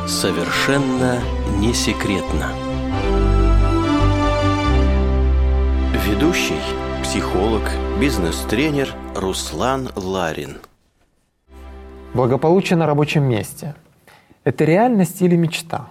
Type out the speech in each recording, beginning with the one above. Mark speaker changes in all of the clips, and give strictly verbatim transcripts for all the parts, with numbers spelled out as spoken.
Speaker 1: Совершенно не секретно. Ведущий, психолог, бизнес-тренер Руслан Ларин.
Speaker 2: Благополучие на рабочем месте – это реальность или мечта?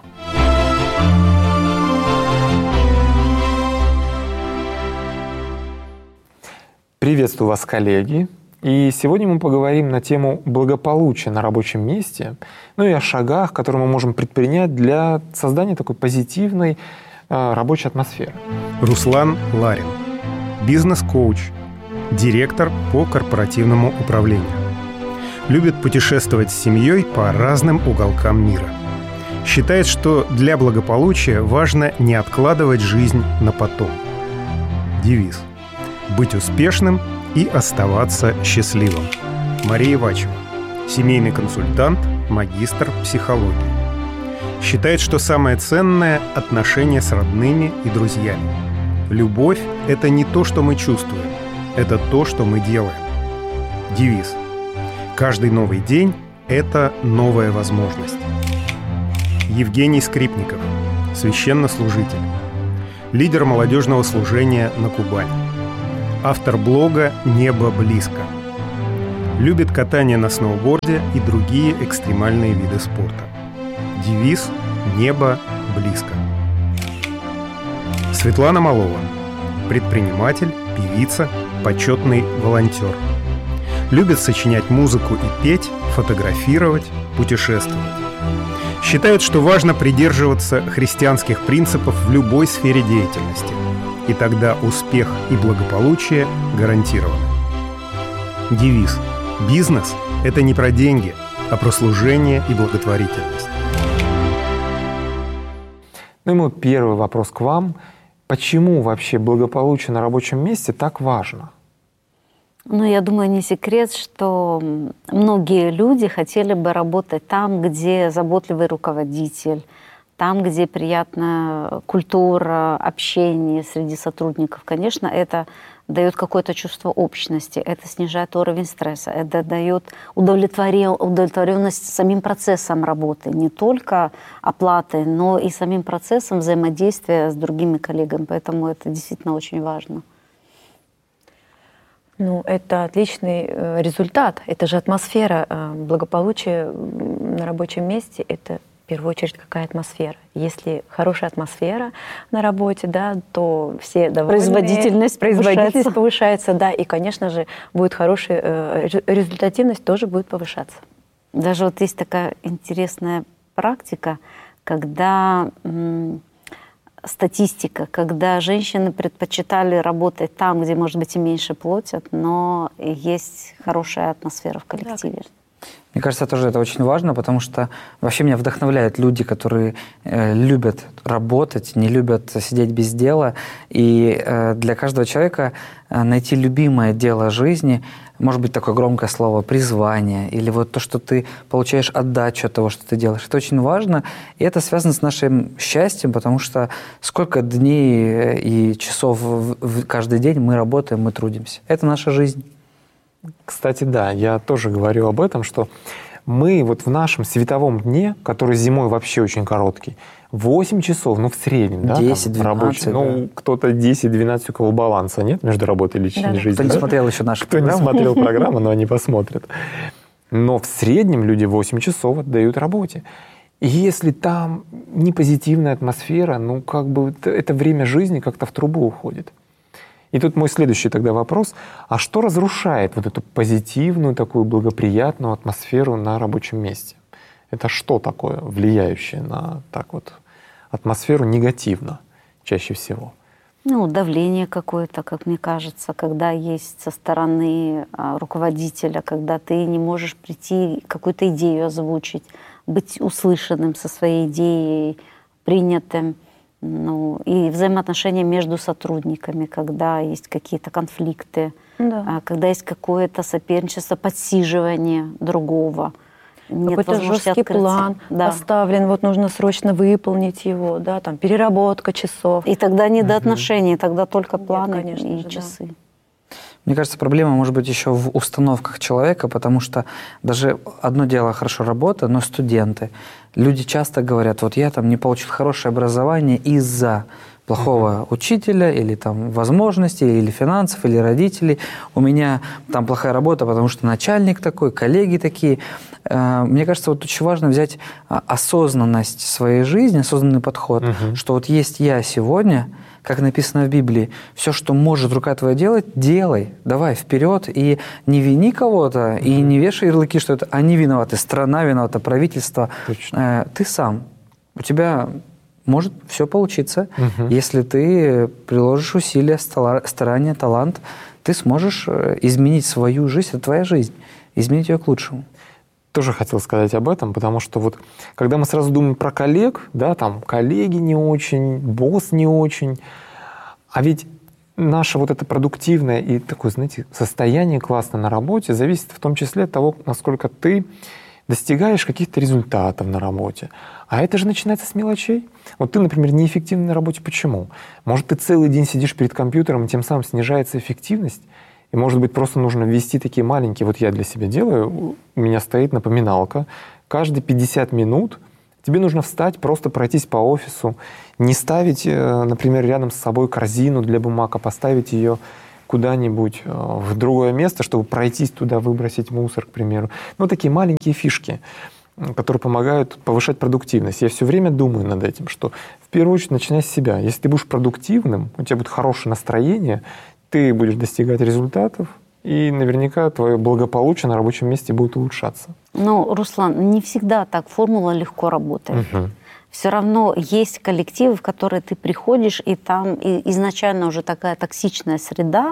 Speaker 2: Приветствую вас, коллеги! И сегодня мы поговорим на тему благополучия на рабочем месте, ну и о шагах, которые мы можем предпринять для создания такой позитивной э, рабочей атмосферы.
Speaker 3: Руслан Ларин, бизнес-коуч, директор по корпоративному управлению. Любит путешествовать с семьей по разным уголкам мира. Считает, что для благополучия важно не откладывать жизнь на потом. Девиз: быть успешным и оставаться счастливым. Мария Ивачева, семейный консультант, магистр психологии. Считает, что самое ценное – отношения с родными и друзьями. Любовь – это не то, что мы чувствуем, это то, что мы делаем. Девиз: каждый новый день – это новая возможность. Евгений Скрипников, священнослужитель, лидер молодежного служения на Кубани. Автор блога «Небо близко». Любит катание на сноуборде и другие экстремальные виды спорта. Девиз «Небо близко». Светлана Малова, предприниматель, певица, почетный волонтер. Любит сочинять музыку и петь, фотографировать, путешествовать. Считает, что важно придерживаться христианских принципов в любой сфере деятельности. И тогда успех и благополучие гарантированы. Девиз: бизнес – это не про деньги, а про служение и благотворительность.
Speaker 2: Ну и мой первый вопрос к вам. Почему вообще благополучие на рабочем месте так важно?
Speaker 4: Ну, я думаю, не секрет, что многие люди хотели бы работать там, где заботливый руководитель, там, где приятная культура, общение среди сотрудников. Конечно, это дает какое-то чувство общности, это снижает уровень стресса, это дает удовлетворенность самим процессом работы, не только оплатой, но и самим процессом взаимодействия с другими коллегами. Поэтому это действительно очень важно.
Speaker 5: Ну, это отличный результат. Это же атмосфера благополучия на рабочем месте. Это в первую очередь какая атмосфера. Если хорошая атмосфера на работе, да, то все довольны.
Speaker 4: Производительность,
Speaker 5: производительность
Speaker 4: повышается.
Speaker 5: повышается, да, и, конечно же, будет хорошая результативность тоже будет повышаться.
Speaker 4: Даже вот есть такая интересная практика, когда м, статистика, когда женщины предпочитали работать там, где, может быть, и меньше платят, но есть хорошая атмосфера в коллективе. Да.
Speaker 6: Мне кажется, тоже это очень важно, потому что вообще меня вдохновляют люди, которые э, любят работать, не любят сидеть без дела. И э, для каждого человека э, найти любимое дело жизни, может быть, такое громкое слово «призвание», или вот то, что ты получаешь отдачу от того, что ты делаешь. Это очень важно, и это связано с нашим счастьем, потому что сколько дней и часов в, в каждый день мы работаем, мы трудимся. Это наша жизнь.
Speaker 2: Кстати, да, я тоже говорю об этом, что мы вот в нашем световом дне, который зимой вообще очень короткий, восемь часов, ну в среднем, да,
Speaker 6: десять-двенадцать,
Speaker 2: рабочий,
Speaker 6: да.
Speaker 2: Ну кто-то десять-двенадцать, у кого баланса нет между работой и личной
Speaker 5: да,
Speaker 2: жизнью.
Speaker 6: Кто не
Speaker 2: да?
Speaker 6: смотрел еще нашу
Speaker 2: Кто
Speaker 6: программу.
Speaker 2: не смотрел программу, но они посмотрят. Но в среднем люди восемь часов отдают работе. И если там не позитивная атмосфера, ну как бы это время жизни как-то в трубу уходит. И тут мой следующий тогда вопрос. А что разрушает вот эту позитивную, такую благоприятную атмосферу на рабочем месте? Это что такое, влияющее на так вот атмосферу негативно чаще всего?
Speaker 4: Ну, давление какое-то, как мне кажется, когда есть со стороны а, руководителя, когда ты не можешь прийти, какую-то идею озвучить, быть услышанным со своей идеей, принятым. Ну, и взаимоотношения между сотрудниками, когда есть какие-то конфликты, да. когда есть какое-то соперничество, подсиживание другого.
Speaker 5: Какой-то жесткий план да. поставлен, вот нужно срочно выполнить его, да, там переработка часов.
Speaker 4: И тогда не до отношений, тогда только планы
Speaker 5: Нет, конечно
Speaker 4: и
Speaker 5: же,
Speaker 4: часы.
Speaker 5: Да.
Speaker 6: Мне кажется, проблема может быть еще в установках человека, потому что даже одно дело хорошо работа, но студенты. Люди часто говорят, вот я там не получил хорошее образование из-за плохого mm-hmm. учителя или там возможностей, или финансов, или родителей. У меня там плохая работа, потому что начальник такой, коллеги такие. Мне кажется, вот очень важно взять осознанность своей жизни, осознанный подход, mm-hmm. что вот есть я сегодня, как написано в Библии, все, что может рука твоя делать, делай, давай вперед, и не вини кого-то, mm-hmm. и не вешай ярлыки, что это они виноваты, страна виновата, правительство. Точно. Ты сам. У тебя может все получиться, угу. если ты приложишь усилия, старания, талант, ты сможешь изменить свою жизнь, это твоя жизнь, изменить ее к лучшему.
Speaker 2: Тоже хотел сказать об этом, потому что вот когда мы сразу думаем про коллег, да, там коллеги не очень, босс не очень, а ведь наше вот это продуктивное и такое, знаете, состояние классно на работе зависит в том числе от того, насколько ты достигаешь каких-то результатов на работе. А это же начинается с мелочей. Вот ты, например, неэффективный на работе. Почему? Может, ты целый день сидишь перед компьютером, и тем самым снижается эффективность? И, может быть, просто нужно ввести такие маленькие... Вот я для себя делаю, у меня стоит напоминалка. Каждые пятьдесят минут тебе нужно встать, просто пройтись по офису, не ставить, например, рядом с собой корзину для бумаг, а поставить ее куда-нибудь в другое место, чтобы пройтись туда, выбросить мусор, к примеру. Ну, такие маленькие фишки, которые помогают повышать продуктивность. Я все время думаю над этим, что в первую очередь начинай с себя. Если ты будешь продуктивным, у тебя будет хорошее настроение, ты будешь достигать результатов, и наверняка твое благополучие на рабочем месте будет улучшаться.
Speaker 4: Ну, Руслан, не всегда так формула легко работает. Угу. Все равно есть коллективы, в которые ты приходишь, и там и изначально уже такая токсичная среда,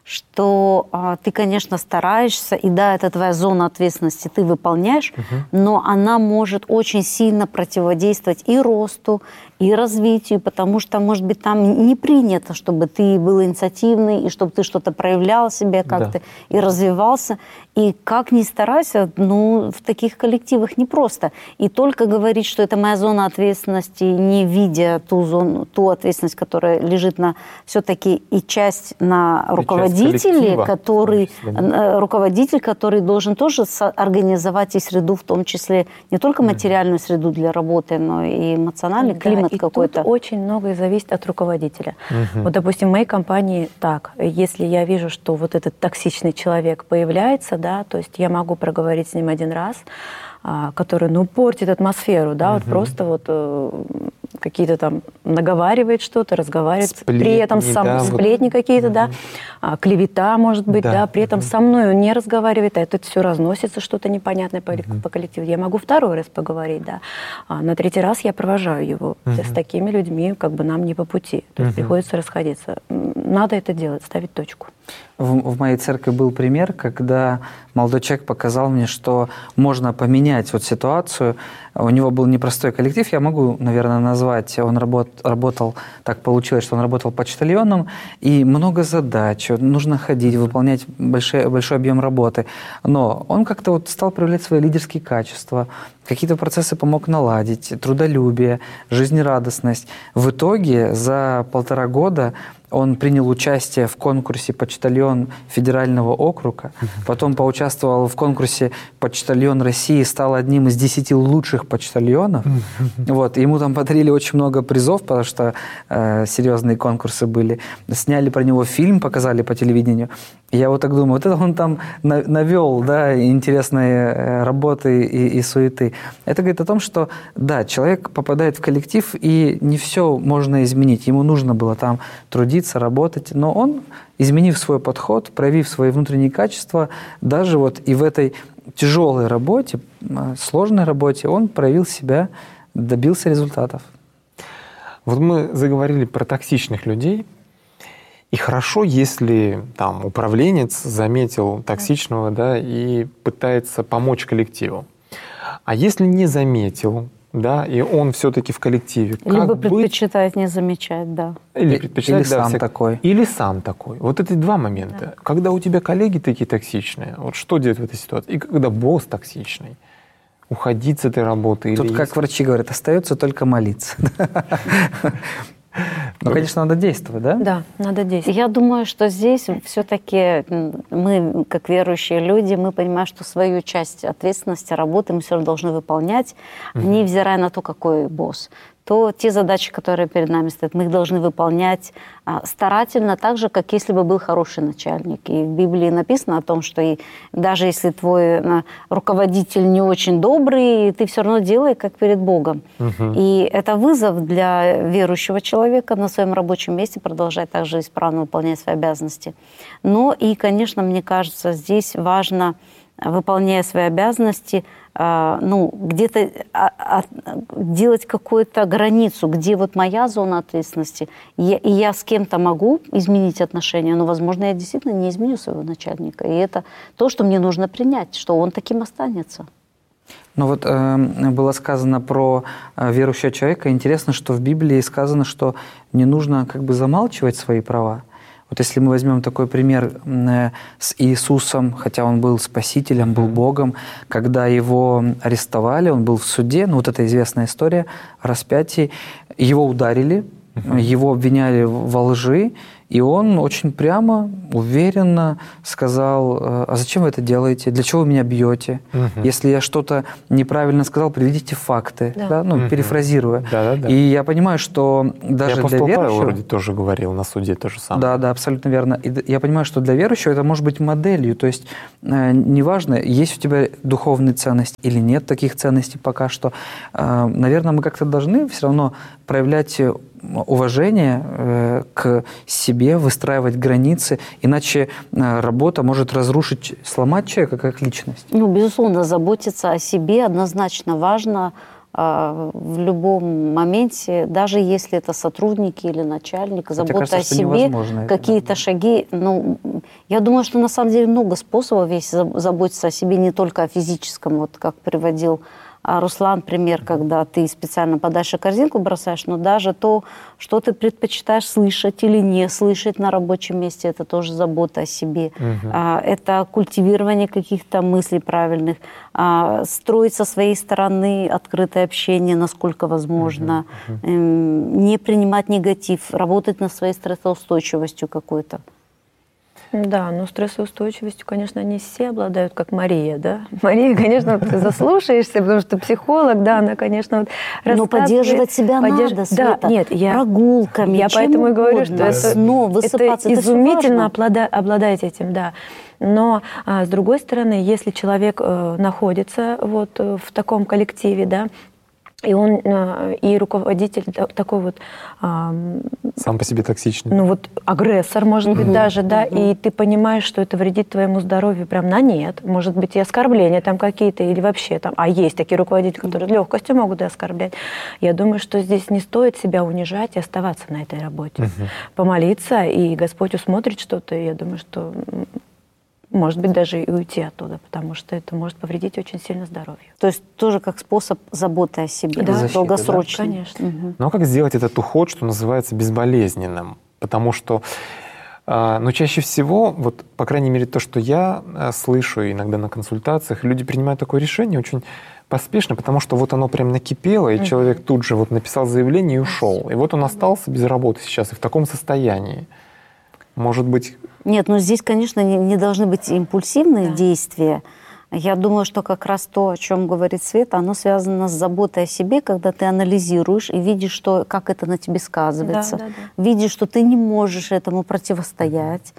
Speaker 4: что а, ты, конечно, стараешься, и да, это твоя зона ответственности, ты выполняешь, угу. но она может очень сильно противодействовать и росту, и развитию, потому что, может быть, там не принято, чтобы ты был инициативный, и чтобы ты что-то проявлял себя как-то, да. и развивался. И как ни старайся, ну, в таких коллективах непросто. И только говорить, что это моя зона ответственности, не видя ту зону, ту ответственность, которая лежит на все-таки и часть на руководителе, который, руководитель, который должен тоже организовать и среду, в том числе не только материальную среду для работы, но и эмоциональный да, климат и какой-то.
Speaker 5: Тут очень многое зависит от руководителя.
Speaker 2: Угу.
Speaker 5: Вот, допустим, в моей компании так, если я вижу, что вот этот токсичный человек появляется, да, то есть я могу проговорить с ним один раз, а, который, ну, портит атмосферу, да, угу. вот просто вот э, какие-то там наговаривает что-то, разговаривает, сплетни, при этом сам, да, сплетни вот. какие-то, угу. да, а, клевета, может быть, да, да при этом угу. со мной он не разговаривает, а это все разносится, что-то непонятное по, угу. по коллективу. Я могу второй раз поговорить, да, а на третий раз я провожаю его. Угу. С такими людьми как бы нам не по пути, то есть угу. приходится расходиться. Надо это делать, ставить точку.
Speaker 6: В, в моей церкви был пример, когда молодой человек показал мне, что можно поменять вот ситуацию. У него был непростой коллектив, я могу, наверное, назвать. Он работ, работал, так получилось, что он работал почтальоном, и много задач, нужно ходить, выполнять большой, большой объем работы. Но он как-то вот стал проявлять свои лидерские качества, какие-то процессы помог наладить, трудолюбие, жизнерадостность. В итоге за полтора года он принял участие в конкурсе «Почтальон федерального округа», потом поучаствовал в конкурсе «Почтальон России», стал одним из десяти лучших почтальонов. Вот, ему там подарили очень много призов, потому что э, серьезные конкурсы были. Сняли про него фильм, показали по телевидению. Я вот так думаю, вот это он там навел, да, интересные работы и, и суеты. Это говорит о том, что, да, человек попадает в коллектив, и не все можно изменить. Ему нужно было там трудиться, работать, но он, изменив свой подход, проявив свои внутренние качества, даже вот и в этой тяжелой работе, сложной работе, он проявил себя, добился результатов.
Speaker 2: Вот мы заговорили про токсичных людей. И хорошо, если там управленец заметил токсичного, да, и пытается помочь коллективу. А если не заметил, да, и он все-таки в коллективе,
Speaker 4: либо
Speaker 2: как
Speaker 4: предпочитает
Speaker 2: быть?
Speaker 4: не замечать, да.
Speaker 2: Или предпочитает,
Speaker 6: или
Speaker 2: да,
Speaker 6: сам
Speaker 2: всяк...
Speaker 6: такой.
Speaker 2: Или сам такой. Вот это два момента. Да. Когда у тебя коллеги такие токсичные, вот что делать в этой ситуации? И когда босс токсичный, уходить с этой работы.
Speaker 6: Тут,
Speaker 2: или
Speaker 6: как
Speaker 2: есть...
Speaker 6: врачи говорят, остается только молиться. Ну, конечно, надо действовать, да?
Speaker 5: Да, надо действовать.
Speaker 4: Я думаю, что здесь все-таки мы, как верующие люди, мы понимаем, что свою часть ответственности, работы мы все равно должны выполнять, mm-hmm. невзирая на то, какой босс. То те задачи, которые перед нами стоят, мы их должны выполнять а, старательно, так же, как если бы был хороший начальник. И в Библии написано о том, что и, даже если твой а, руководитель не очень добрый, ты все равно делай, как перед Богом. Угу. И это вызов для верующего человека на своем рабочем месте продолжать также исправно выполнять свои обязанности. Но и, конечно, мне кажется, здесь важно, выполняя свои обязанности, ну, где-то делать какую-то границу, где вот моя зона ответственности, и я, и я с кем-то могу изменить отношения, но, возможно, я действительно не изменю своего начальника. И это то, что мне нужно принять, что он таким останется.
Speaker 6: Ну вот э, было сказано про э, верующего человека. Интересно, что в Библии сказано, что не нужно как бы замалчивать свои права. Вот если мы возьмем такой пример с Иисусом, хотя он был спасителем, был Богом, когда его арестовали, он был в суде, ну вот эта известная история о распятии, его ударили, uh-huh. его обвиняли во лжи, и он очень прямо, уверенно сказал: а зачем вы это делаете? Для чего вы меня бьете? Угу. Если я что-то неправильно сказал, приведите факты. Да. Да? Ну, угу. перефразируя.
Speaker 2: Да, да, да.
Speaker 6: И я понимаю, что даже
Speaker 2: я
Speaker 6: для верующего...
Speaker 2: Павел вроде тоже говорил на суде то же самое.
Speaker 6: Да, да, абсолютно верно. И я понимаю, что для верующего это может быть моделью. То есть э, неважно, есть у тебя духовные ценности или нет таких ценностей пока что. Э, наверное, мы как-то должны все равно проявлять уважение э, к себе, выстраивать границы, иначе э, работа может разрушить, сломать человека как личность.
Speaker 4: Ну, безусловно, заботиться о себе однозначно важно э, в любом моменте, даже если это сотрудники или начальник, забота кажется, о себе, какие-то это, шаги. Ну, я думаю, что на самом деле много способов есть заботиться о себе, не только о физическом, вот как приводил Руслан, пример, когда ты специально подальше корзинку бросаешь, но даже то, что ты предпочитаешь слышать или не слышать на рабочем месте, это тоже забота о себе. Угу. Это культивирование каких-то мыслей правильных, строить со своей стороны открытое общение, насколько возможно, угу. не принимать негатив, работать над своей стрессоустойчивостью какой-то.
Speaker 5: Да, но стрессоустойчивостью, конечно, не все обладают, как Мария, да. Мария, конечно, ты заслушаешься, потому что психолог, да, она, конечно, вот
Speaker 4: рассказывает. Но поддерживать себя подерж... надо, Света,
Speaker 5: да, нет, я,
Speaker 4: прогулками,
Speaker 5: я поэтому и говорю, что это,
Speaker 4: сно, высыпаться,
Speaker 5: это изумительно облада... обладать этим, да. Но, а, с другой стороны, если человек э, находится вот в таком коллективе, да, и он, и руководитель такой вот...
Speaker 2: Сам по себе токсичный.
Speaker 5: Ну вот агрессор, может быть, mm-hmm. даже, да, mm-hmm. и ты понимаешь, что это вредит твоему здоровью прям на нет. Может быть, и оскорбления там какие-то, или вообще там... А есть такие руководители, которые mm-hmm. легкостью могут и оскорблять. Я думаю, что здесь не стоит себя унижать и оставаться на этой работе. Mm-hmm. Помолиться, и Господь усмотрит что-то, и я думаю, что... Может быть, даже и уйти оттуда, потому что это может повредить очень сильно здоровью.
Speaker 4: То есть тоже как способ заботы о себе, да, защиты, долгосрочно.
Speaker 5: Да? Конечно.
Speaker 4: Угу.
Speaker 2: Но как сделать этот уход, что называется, безболезненным? Потому что, э, ну, чаще всего, вот, по крайней мере, то, что я э, слышу иногда на консультациях, люди принимают такое решение очень поспешно, потому что вот оно прям накипело, и угу. человек тут же вот написал заявление и ушел. И вот он остался без работы сейчас и в таком состоянии. Может быть...
Speaker 4: Нет, но здесь, конечно, не, не должны быть импульсивные да. действия. Я думаю, что как раз то, о чем говорит Света, оно связано с заботой о себе, когда ты анализируешь и видишь, что, как это на тебе сказывается. Да, да, да. Видишь, что ты не можешь этому противостоять.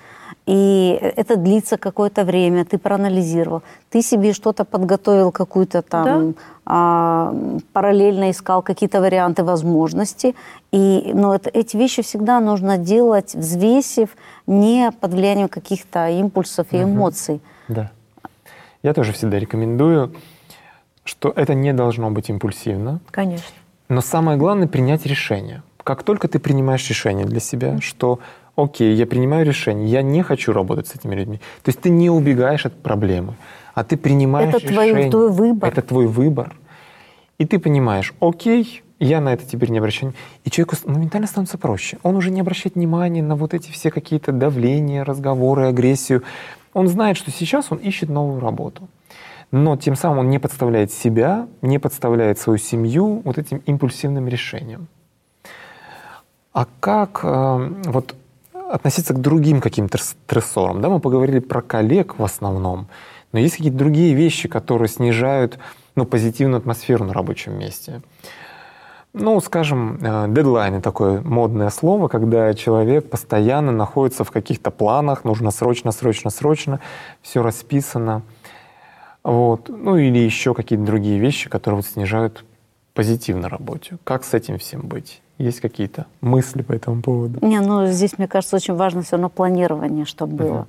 Speaker 4: И это длится какое-то время, ты проанализировал. Ты себе что-то подготовил, какую-то там... Да. А, параллельно искал какие-то варианты возможностей. И, но это, эти вещи всегда нужно делать, взвесив, не под влиянием каких-то импульсов и эмоций.
Speaker 2: Угу. Да. Я тоже всегда рекомендую, что это не должно быть импульсивно.
Speaker 5: Конечно.
Speaker 2: Но самое главное — принять решение. Как только ты принимаешь решение для себя, mm-hmm. что окей, я принимаю решение, я не хочу работать с этими людьми. То есть ты не убегаешь от проблемы, а ты принимаешь
Speaker 4: это
Speaker 2: решение.
Speaker 4: Это твой выбор.
Speaker 2: Это твой выбор. И ты понимаешь, окей, я на это теперь не обращаю. И человеку моментально становится проще. Он уже не обращает внимания на вот эти все какие-то давления, разговоры, агрессию. Он знает, что сейчас он ищет новую работу. Но тем самым он не подставляет себя, не подставляет свою семью вот этим импульсивным решением. А как э, вот относиться к другим каким-то стрессорам? Да, мы поговорили про коллег в основном, но есть какие-то другие вещи, которые снижают, ну, позитивную атмосферу на рабочем месте. Ну, скажем, дедлайны — такое модное слово, когда человек постоянно находится в каких-то планах, нужно срочно, срочно, срочно, все расписано. Вот. Ну или еще какие-то другие вещи, которые вот снижают позитив на работе. Как с этим всем быть? Есть какие-то мысли по этому поводу?
Speaker 4: Не, ну здесь, мне кажется, очень важно все равно планирование, чтобы было.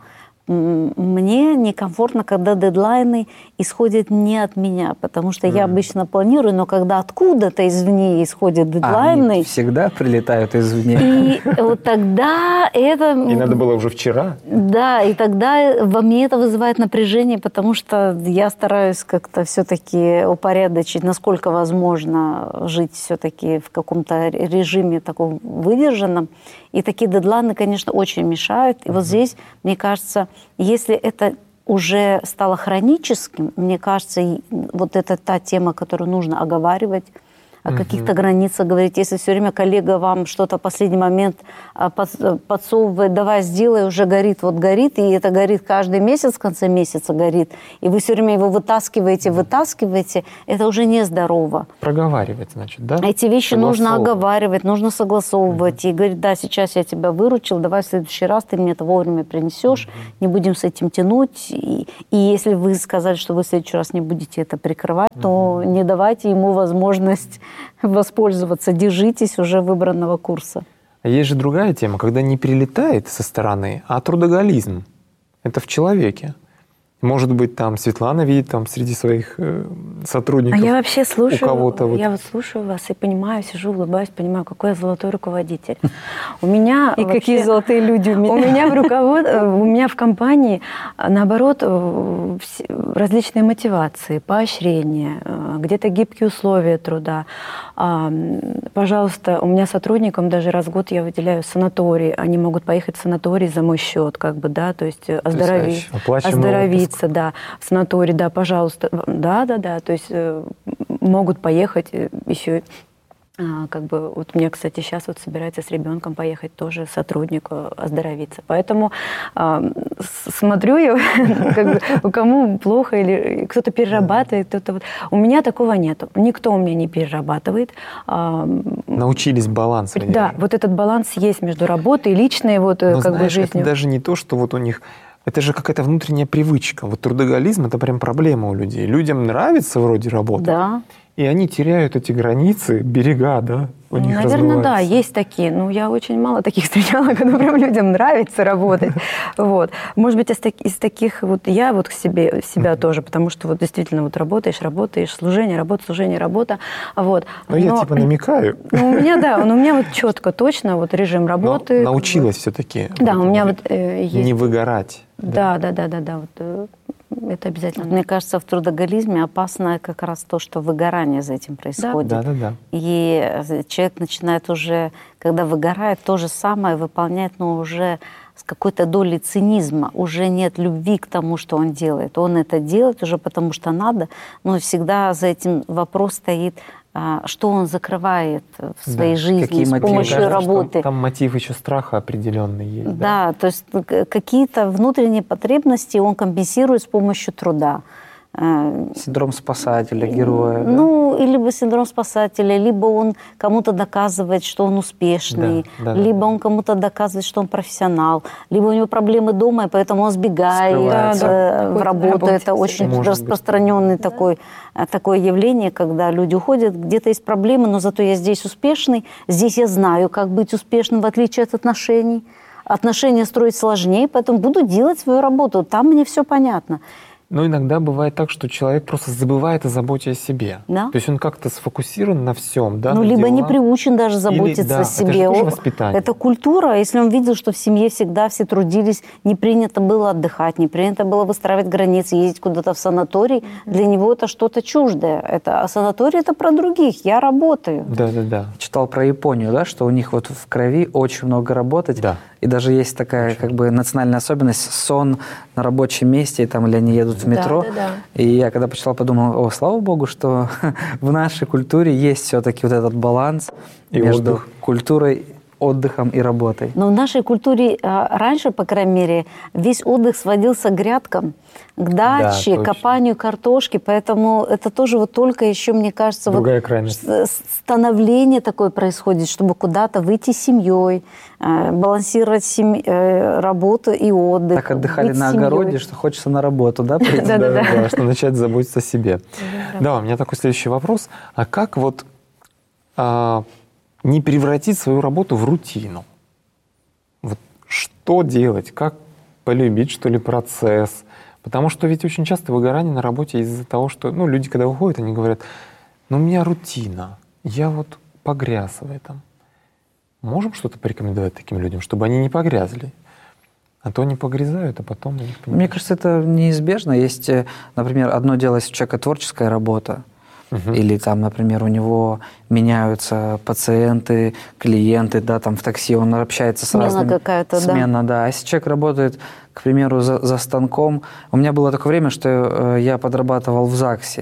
Speaker 4: Мне некомфортно, когда дедлайны исходят не от меня, потому что mm. я обычно планирую, но когда откуда-то извне исходят дедлайны...
Speaker 6: Они всегда прилетают извне.
Speaker 4: И вот тогда это...
Speaker 2: И надо было уже вчера?
Speaker 4: Да, и тогда во мне это вызывает напряжение, потому что я стараюсь как-то все-таки упорядочить, насколько возможно жить все-таки в каком-то режиме таком выдержанном. И такие дедлайны, конечно, очень мешают. И mm-hmm. вот здесь, мне кажется, если это уже стало хроническим, мне кажется, вот это та тема, которую нужно оговаривать, о каких-то границах говорить. Если все время коллега вам что-то в последний момент подсовывает, давай сделай, уже горит, вот горит, и это горит каждый месяц, в конце месяца горит, и вы все время его вытаскиваете, вытаскиваете, это уже нездорово.
Speaker 2: Проговаривать, значит, да?
Speaker 4: Эти вещи нужно оговаривать, нужно согласовывать, uh-huh. и говорить, да, сейчас я тебя выручил, давай в следующий раз ты мне это вовремя принесешь, uh-huh. не будем с этим тянуть, и, и если вы сказали, что вы в следующий раз не будете это прикрывать, uh-huh. то не давайте ему возможность воспользоваться, держитесь уже выбранного курса.
Speaker 2: А есть же другая тема, когда не прилетает со стороны, а трудоголизм. Это в человеке. Может быть, там Светлана видит там среди своих э, сотрудников.
Speaker 5: А я вообще слушаю,
Speaker 2: у кого-то вот...
Speaker 5: я вот слушаю вас и понимаю, сижу, улыбаюсь, понимаю, какой я золотой руководитель. У меня
Speaker 4: и какие золотые люди у меня.
Speaker 5: У меня в руковод... у меня в компании, наоборот, различные мотивации, поощрения, где-то гибкие условия труда. Пожалуйста, у меня сотрудникам даже раз в год я выделяю санаторий. Они могут поехать в санаторий за мой счет, как бы, да, то есть оздоровить. оздоровить. Да, в санаторий, да, пожалуйста, да, да, да, то есть э, могут поехать еще, э, как бы, вот мне, кстати, сейчас вот собирается с ребенком поехать тоже сотрудник э, оздоровиться, поэтому э, смотрю я, как бы, кому плохо или кто-то перерабатывает, кто-то вот, у меня такого нету, никто у меня не перерабатывает.
Speaker 2: Научились баланс.
Speaker 5: Да, вот этот баланс есть между работой и личной вот
Speaker 2: Но,
Speaker 5: как
Speaker 2: знаешь,
Speaker 5: бы жизнью.
Speaker 2: Это даже не то, что вот у них это же какая-то внутренняя привычка. Вот трудоголизм — это прям проблема у людей. Людям нравится вроде работать,
Speaker 4: да.
Speaker 2: и они теряют эти границы, берега, да, у
Speaker 5: ну,
Speaker 2: них
Speaker 5: наверное, да, есть такие. Ну, я очень мало таких встречала, когда прям людям нравится работать. Вот. Может быть, из, из таких вот я вот к себе, себя тоже, потому что вот действительно вот работаешь, работаешь, служение, работа, служение, работа. Вот.
Speaker 2: Ну, я типа намекаю.
Speaker 5: Ну, у меня, да, но у меня вот четко, точно вот режим работы.
Speaker 2: Но научилась все-таки.
Speaker 5: Да, у меня вот э, есть.
Speaker 2: Не выгорать.
Speaker 5: Да, да, да, да, да. Вот, э, это обязательно.
Speaker 4: Мне кажется, в трудоголизме опасно как раз то, что выгорание за этим происходит.
Speaker 2: Да, да, да.
Speaker 4: И человек начинает уже, когда выгорает, то же самое выполнять, но уже с какой-то долей цинизма. Уже нет любви к тому, что он делает. Он это делает уже потому, что надо, но всегда за этим вопрос стоит, что он закрывает в своей да. жизни
Speaker 6: Какие
Speaker 4: с
Speaker 6: мотивы?
Speaker 4: помощью
Speaker 2: Кажется,
Speaker 4: работы.
Speaker 2: Там мотив еще страха определенный есть.
Speaker 4: Да, да, то есть какие-то внутренние потребности он компенсирует с помощью труда.
Speaker 6: Синдром спасателя, героя.
Speaker 4: Ну, да? Либо синдром спасателя, либо он кому-то доказывает, что он успешный, да, да, либо да. он кому-то доказывает, что он профессионал, либо у него проблемы дома, и поэтому он сбегает да, да. в работу. Работе, это очень может распространенное да. такое, такое явление, когда люди уходят, где-то есть проблемы, но зато я здесь успешный, здесь я знаю, как быть успешным, в отличие от отношений. Отношения строить сложнее, поэтому буду делать свою работу, там мне все понятно.
Speaker 2: Но иногда бывает так, что человек просто забывает о заботе о себе.
Speaker 4: Да?
Speaker 2: То есть он как-то сфокусирован на всем. Да,
Speaker 4: ну,
Speaker 2: на
Speaker 4: либо
Speaker 2: делах.
Speaker 4: не приучен даже заботиться
Speaker 2: Или, да,
Speaker 4: о себе.
Speaker 2: Это же тоже воспитание.
Speaker 4: Это культура. Если он видел, что в семье всегда все трудились, не принято было отдыхать, не принято было выстраивать границы, ездить куда-то в санаторий, mm-hmm. для него это что-то чуждое. Это, а санаторий — это про других. Я работаю.
Speaker 2: Да-да-да.
Speaker 6: Читал про Японию, да, что у них вот в крови очень много работать. Да. И даже есть такая как бы национальная особенность — сон на рабочем месте, там, или они едут в метро.
Speaker 5: Да, да, да.
Speaker 6: И я когда почитал, подумал, о, слава богу, что в нашей культуре есть все-таки вот этот баланс и между отдых. Культурой отдыхом и работой.
Speaker 4: Но в нашей культуре раньше, по крайней мере, весь отдых сводился к грядкам, к даче,
Speaker 2: да,
Speaker 4: к копанию картошки. Поэтому это тоже вот только еще, мне кажется,
Speaker 2: другая
Speaker 4: вот
Speaker 2: крайность.
Speaker 4: становление такое происходит, чтобы куда-то выйти с семьей, балансировать семь... работу и отдых.
Speaker 6: Так отдыхали на огороде, что хочется на работу, да?
Speaker 2: Да-да-да, что начать заботиться о себе. Да, у меня такой следующий вопрос. А как вот а, не превратить свою работу в рутину? Вот что делать? Как полюбить, что ли, процесс? Потому что ведь очень часто выгорание на работе из-за того, что ну, люди, когда уходят, они говорят, ну у меня рутина, я вот погряз в этом. Можем что-то порекомендовать таким людям, чтобы они не погрязли? А то они погрязают, а потом у них...
Speaker 6: Мне кажется, это неизбежно. Есть, например, одно дело, если у человека творческая работа, угу. или там, например, у него меняются пациенты, клиенты, да, там в такси он общается с
Speaker 4: смена
Speaker 6: разными...
Speaker 4: какая-то,
Speaker 6: Смена, да. да. А если человек работает, к примеру, за, за станком... У меня было такое время, что я подрабатывал в ЗАГСе,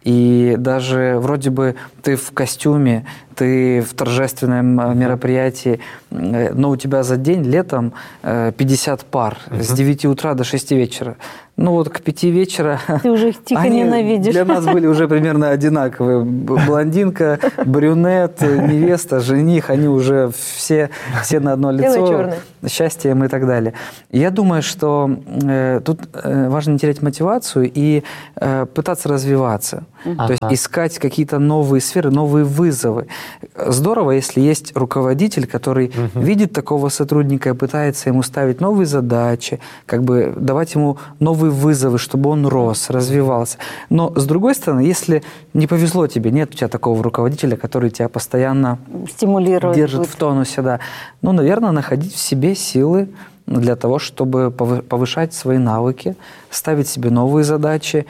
Speaker 6: и даже вроде бы ты в костюме, ты в торжественном мероприятии, но у тебя за день летом пятьдесят пар uh-huh. с девяти утра до шести вечера. Ну вот к пяти вечера...
Speaker 4: Ты уже их тихо
Speaker 6: они
Speaker 4: ненавидишь.
Speaker 6: Для нас были уже примерно одинаковые. Блондинка, брюнет, невеста, жених, они уже все, все на одно лицо. Счастьем и так далее. Я думаю, что э, тут э, важно не терять мотивацию и э, пытаться развиваться. Uh-huh. То есть искать какие-то новые сферы, новые вызовы. Здорово, если есть руководитель, который uh-huh. видит такого сотрудника и пытается ему ставить новые задачи, как бы давать ему новые вызовы, чтобы он рос, развивался. Но, с другой стороны, если не повезло тебе, нет у тебя такого руководителя, который тебя постоянно
Speaker 4: стимулирует,
Speaker 6: держит
Speaker 4: будет.
Speaker 6: в тонусе, да, ну, наверное, находить в себе силы для того, чтобы повышать свои навыки, ставить себе новые задачи.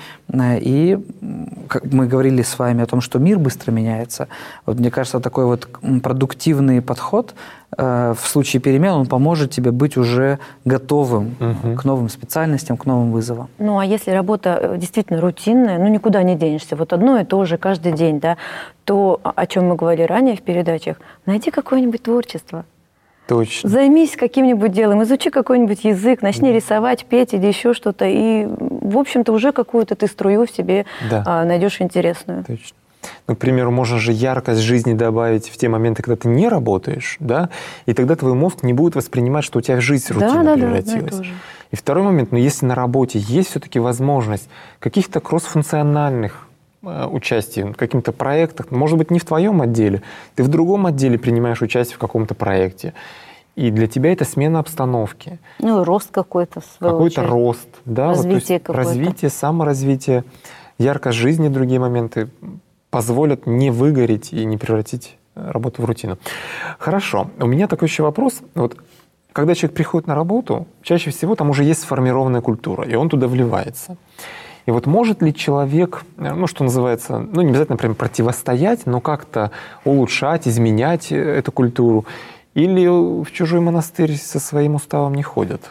Speaker 6: И, как мы говорили с вами о том, что мир быстро меняется, вот мне кажется, такой вот продуктивный подход в случае перемен, он поможет тебе быть уже готовым угу. к новым специальностям, к новым вызовам.
Speaker 5: Ну, а если работа действительно рутинная, ну, никуда не денешься, вот одно и то же каждый день, да, то, о чем мы говорили ранее в передачах, найди какое-нибудь творчество.
Speaker 2: Точно.
Speaker 5: Займись каким-нибудь делом, изучи какой-нибудь язык, начни да. рисовать, петь или еще что-то, и, в общем-то, уже какую-то ты струю в себе да. а, найдешь интересную.
Speaker 2: Точно. Ну, к примеру, можно же яркость жизни добавить в те моменты, когда ты не работаешь, да, и тогда твой мозг не будет воспринимать, что у тебя жизнь рутина
Speaker 5: да,
Speaker 2: превратилась.
Speaker 5: Да, да,
Speaker 2: и второй момент, ну, если на работе есть все-таки возможность каких-то кроссфункциональных участие в каких-то проектах, может быть, не в твоем отделе, ты в другом отделе принимаешь участие в каком-то проекте, и для тебя это смена обстановки.
Speaker 4: Ну, рост какой-то, в свою
Speaker 2: Какой-то
Speaker 4: очередь.
Speaker 2: рост, да,
Speaker 4: развитие
Speaker 2: вот, какое-то. Развитие, саморазвитие, яркость жизни, другие моменты позволят не выгореть и не превратить работу в рутину. Хорошо. У меня такой еще вопрос. Вот, когда человек приходит на работу, чаще всего там уже есть сформированная культура, и он туда вливается. И вот может ли человек, ну, что называется, ну, не обязательно прям противостоять, но как-то улучшать, изменять эту культуру? Или в чужой монастырь со своим уставом не ходят?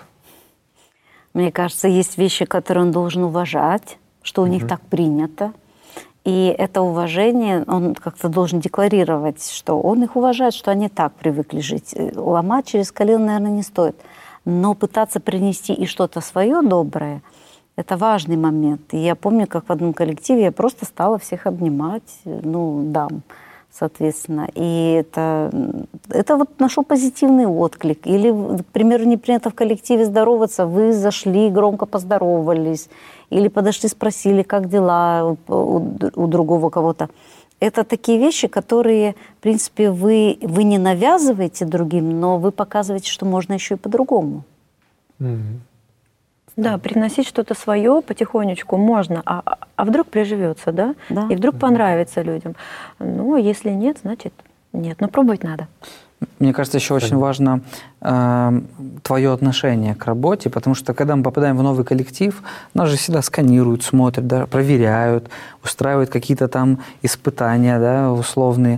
Speaker 4: Мне кажется, есть вещи, которые он должен уважать, что у mm-hmm. них так принято. И это уважение он как-то должен декларировать, что он их уважает, что они так привыкли жить. Ломать через колено, наверное, не стоит. Но пытаться принести и что-то свое доброе, это важный момент. И я помню, как в одном коллективе я просто стала всех обнимать, ну, дам, соответственно. И это, это вот нашел позитивный отклик. Или, к примеру, не принято в коллективе здороваться, вы зашли, громко поздоровались, или подошли, спросили, как дела у, у другого кого-то. Это такие вещи, которые, в принципе, вы, вы не навязываете другим, но вы показываете, что можно еще и по-другому.
Speaker 2: Mm-hmm.
Speaker 5: Да, приносить что-то свое потихонечку можно, а, а вдруг приживется, да?
Speaker 4: Да.
Speaker 5: И вдруг понравится людям. Ну, если нет, значит нет. Но пробовать надо.
Speaker 6: Мне кажется, еще очень важно э, твое отношение к работе, потому что когда мы попадаем в новый коллектив, нас же всегда сканируют, смотрят, да, проверяют, устраивают какие-то там испытания, да, условные,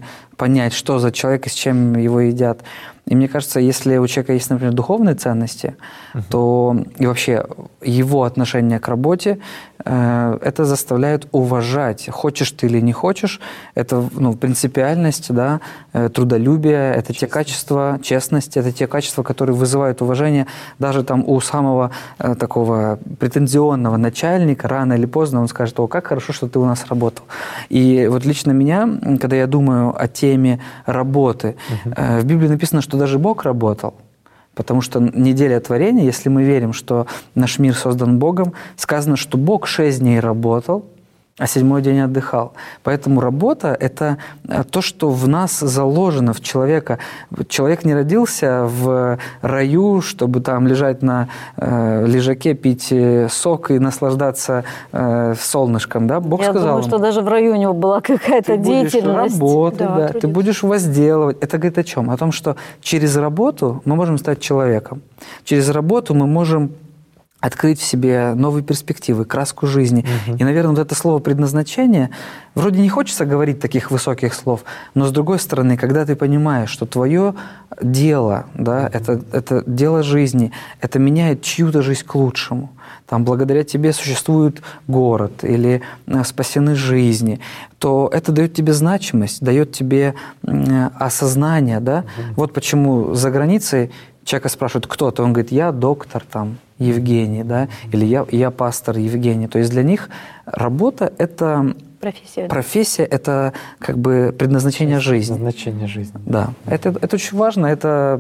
Speaker 6: понять, что за человек и с чем его едят. И мне кажется, если у человека есть, например, духовные ценности, uh-huh. то и вообще его отношение к работе, э, это заставляет уважать, хочешь ты или не хочешь, это ну, принципиальность, да, э, трудолюбие, это честность. Те качества, честность, это те качества, которые вызывают уважение даже там у самого э, такого претензионного начальника, рано или поздно он скажет: о, как хорошо, что ты у нас работал. И вот лично меня, когда я думаю о теме работы, uh-huh. э, в Библии написано, что даже Бог работал, потому что неделя творения, если мы верим, что наш мир создан Богом, сказано, что Бог шесть дней работал, а седьмой день отдыхал. Поэтому работа – это то, что в нас заложено, в человека. Человек не родился в раю, чтобы там лежать на э, лежаке, пить сок и наслаждаться э, солнышком. Да? Бог
Speaker 4: Я
Speaker 6: сказал
Speaker 4: думаю,
Speaker 6: ему,
Speaker 4: что даже в раю у него была какая-то
Speaker 6: ты
Speaker 4: деятельность.
Speaker 6: будешь работать,
Speaker 5: Да,
Speaker 6: да, ты будешь возделывать. Это говорит о чем? О том, что через работу мы можем стать человеком. Через работу мы можем открыть в себе новые перспективы, краску жизни. Uh-huh. И, наверное, вот это слово «предназначение», вроде не хочется говорить таких высоких слов, но, с другой стороны, когда ты понимаешь, что твое дело, да, uh-huh. это, это дело жизни, это меняет чью-то жизнь к лучшему, там, благодаря тебе существует город или спасены жизни, то это дает тебе значимость, дает тебе осознание. Да? Uh-huh. Вот почему за границей человека спрашивают, кто ты, он говорит: я доктор, там, Евгений, да, или я, я пастор Евгений. То есть для них работа – это
Speaker 5: профессия,
Speaker 6: профессия, это как бы предназначение жизни.
Speaker 2: Предназначение жизни.
Speaker 6: Да, это, это очень важно, это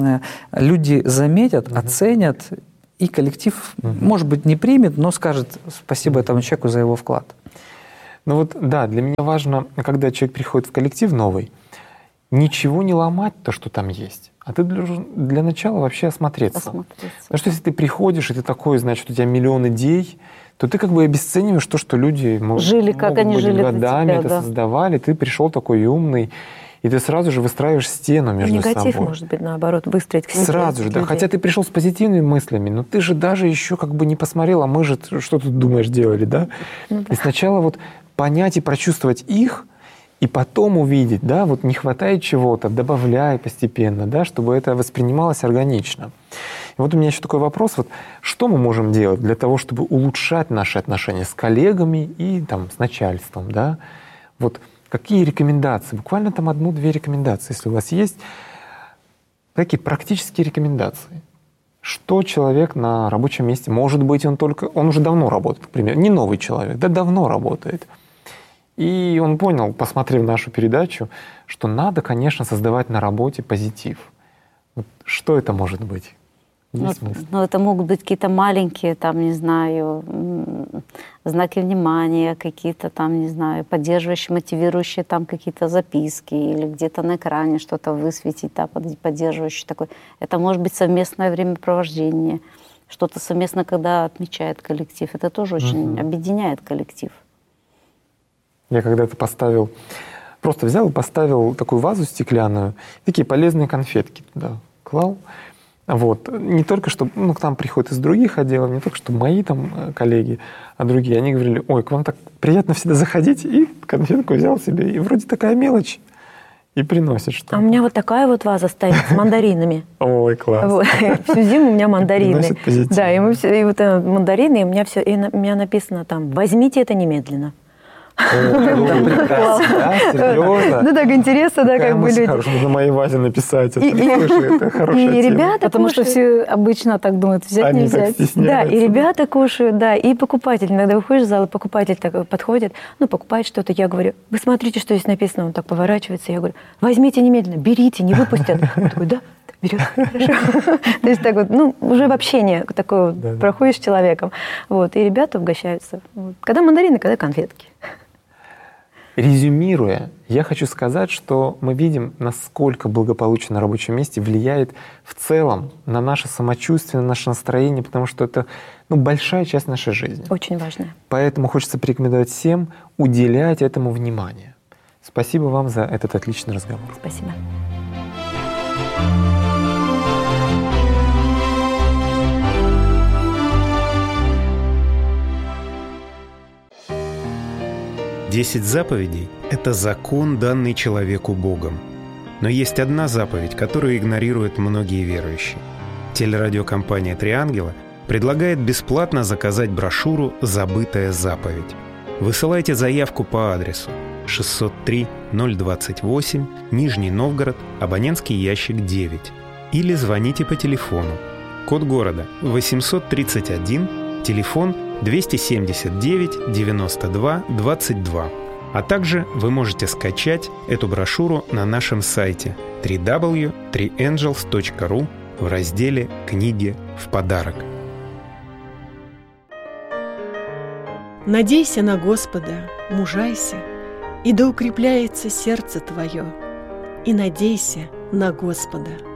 Speaker 6: люди заметят, угу. оценят, и коллектив, угу. может быть, не примет, но скажет спасибо этому человеку за его вклад.
Speaker 2: Ну вот, да, для меня важно, когда человек приходит в коллектив новый, ничего не ломать то, что там есть. А ты должен для начала вообще осмотреться.
Speaker 4: Осмотреться.
Speaker 2: Потому что если ты приходишь, и ты такой, значит, у тебя миллион идей, то ты как бы обесцениваешь то, что люди
Speaker 4: жили, как они
Speaker 2: быть,
Speaker 4: жили
Speaker 2: годами
Speaker 4: тебя,
Speaker 2: это
Speaker 4: да.
Speaker 2: создавали. Ты пришел такой умный, и ты сразу же выстраиваешь стену между
Speaker 5: Негатив,
Speaker 2: собой.
Speaker 5: Негатив, может быть, наоборот, выстроить к себе.
Speaker 2: Сразу же, да. Хотя ты пришел с позитивными мыслями, но ты же даже еще как бы не посмотрел, а мы же, что ты думаешь, делали, да? Ну, да. И сначала вот понять и прочувствовать их, и потом увидеть, да, вот не хватает чего-то, добавляй постепенно, да, чтобы это воспринималось органично. И вот у меня еще такой вопрос, вот что мы можем делать для того, чтобы улучшать наши отношения с коллегами и там, с начальством, да? Вот какие рекомендации, буквально там одну-две рекомендации, если у вас есть, такие практические рекомендации. Что человек на рабочем месте, может быть, он только, он уже давно работает, к примеру, не новый человек, да давно работает. И он понял, посмотрев нашу передачу, что надо, конечно, создавать на работе позитив. Вот что это может быть? Есть
Speaker 4: ну,
Speaker 2: мысли?
Speaker 4: ну, это могут быть какие-то маленькие, там, не знаю, знаки внимания, какие-то там, не знаю, поддерживающие, мотивирующие там какие-то записки или где-то на экране что-то высветить, да, поддерживающее такое. Это может быть совместное времяпровождение, что-то совместно, когда отмечает коллектив. Это тоже очень uh-huh. объединяет коллектив.
Speaker 2: Я когда-то поставил, просто взял и поставил такую вазу стеклянную, такие полезные конфетки туда клал. Вот. Не только, что ну, к нам приходят из других отделов, не только, что мои там коллеги, а другие. Они говорили: ой, к вам так приятно всегда заходить, и конфетку взял себе, и вроде такая мелочь, и приносит что-то.
Speaker 5: А у меня вот такая вот ваза стоит с мандаринами.
Speaker 2: Ой, класс.
Speaker 5: Всю зиму у меня мандарины. Да, и вот мандарины, и у меня все, и у меня написано там: возьмите это немедленно.
Speaker 2: Это прекрасно, да? Серьезно?
Speaker 5: Ну так интересно, да, как бы люди.
Speaker 2: Нужно на моей вазе написать. Это хорошая
Speaker 5: И ребята
Speaker 4: потому что все обычно так думают: взять, не взять.
Speaker 5: Да, и ребята кушают, да, и покупатель. Иногда выходишь в зал, и покупатель так подходит, ну, покупает что-то. Я говорю: вы смотрите, что здесь написано. Он так поворачивается. Я говорю: возьмите немедленно, берите, не выпустят. Он такой: да, берет, хорошо. То есть так вот, ну, уже в общении такое вот проходишь с человеком. Вот, и ребята угощаются. Когда мандарины, когда конфетки.
Speaker 2: Резюмируя, я хочу сказать, что мы видим, насколько благополучие на рабочем месте влияет в целом на наше самочувствие, на наше настроение, потому что это ну, большая часть нашей жизни.
Speaker 5: Очень важно.
Speaker 2: Поэтому хочется порекомендовать всем уделять этому внимание. Спасибо вам за этот отличный разговор.
Speaker 5: Спасибо.
Speaker 3: Десять заповедей – это закон, данный человеку Богом. Но есть одна заповедь, которую игнорируют многие верующие. Телерадиокомпания «Три ангела» предлагает бесплатно заказать брошюру «Забытая заповедь». Высылайте заявку по адресу шестьсот три ноль двадцать восемь, Нижний Новгород, абонентский ящик девять. Или звоните по телефону. Код города восемьсот тридцать один, телефон двести семьдесят девять девяносто два двадцать два. А также вы можете скачать эту брошюру на нашем сайте дабл ю дабл ю дабл ю точка три энджелс точка ру в разделе «Книги в подарок».
Speaker 7: Надейся на Господа, мужайся, и да укрепляется сердце твое, и надейся на Господа.